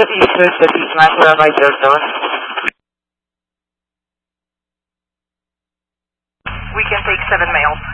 Eastern City, Smash Runway 07. We can take 7 males.